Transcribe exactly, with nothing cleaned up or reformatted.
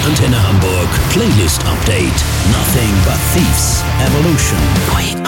Antenne Hamburg Playlist Update. Nothing but Thieves. Evolution. Neu